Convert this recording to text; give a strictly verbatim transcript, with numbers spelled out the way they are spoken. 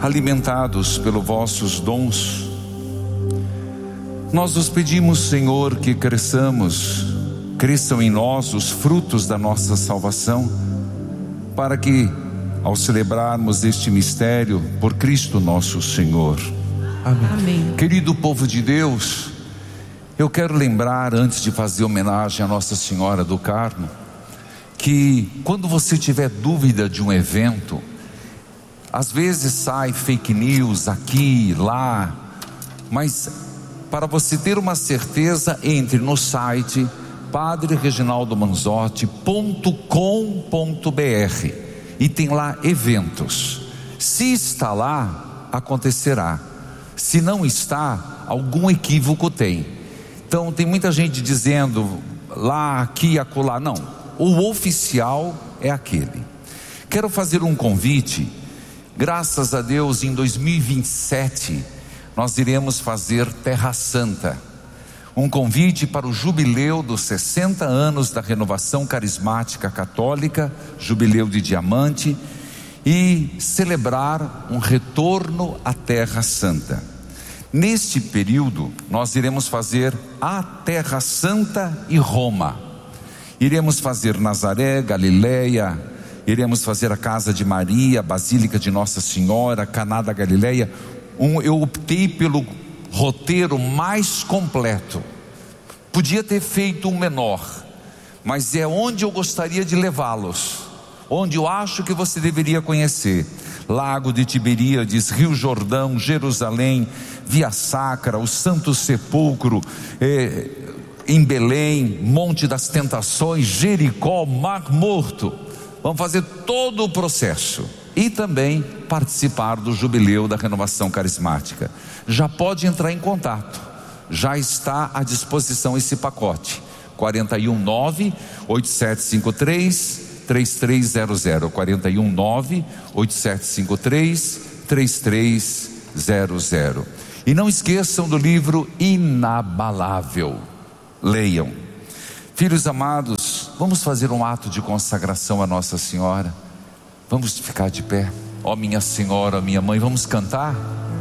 alimentados pelos vossos dons. Nós os pedimos, Senhor, que cresçamos, cresçam em nós os frutos da nossa salvação, para que, ao celebrarmos este mistério, por Cristo nosso Senhor. Amém. Amém. Querido povo de Deus, eu quero lembrar, antes de fazer homenagem à Nossa Senhora do Carmo, que quando você tiver dúvida de um evento, às vezes sai fake news aqui, lá, mas para você ter uma certeza, entre no site padre reginaldo manzotti ponto com ponto br e tem lá eventos. Se está lá, acontecerá. Se não está, algum equívoco tem. Então tem muita gente dizendo lá, aqui, acolá. Não, o oficial é aquele. Quero fazer um convite. Graças a Deus, em dois mil e vinte e sete nós iremos fazer Terra Santa, um convite para o jubileu dos sessenta anos da Renovação Carismática Católica, jubileu de diamante, e celebrar um retorno à Terra Santa. Neste período nós iremos fazer a Terra Santa e Roma. Iremos fazer Nazaré, Galileia, iremos fazer a Casa de Maria, a Basílica de Nossa Senhora, Caná da Galileia. Um, eu optei pelo roteiro mais completo. Podia ter feito um menor, mas é onde eu gostaria de levá-los, onde eu acho que você deveria conhecer: Lago de Tiberíades, Rio Jordão, Jerusalém, Via Sacra, o Santo Sepulcro, eh, em Belém, Monte das Tentações, Jericó, Mar Morto. Vamos fazer todo o processo e também participar do jubileu da Renovação Carismática. Já pode entrar em contato, já está à disposição esse pacote. quatro um nove, oito sete cinco três, três três zero zero, quatro um nove, oito sete cinco três, três três zero zero. E não esqueçam do livro Inabalável, leiam. Filhos amados, vamos fazer um ato de consagração a Nossa Senhora. Vamos ficar de pé. Ó minha Senhora, minha Mãe, vamos cantar?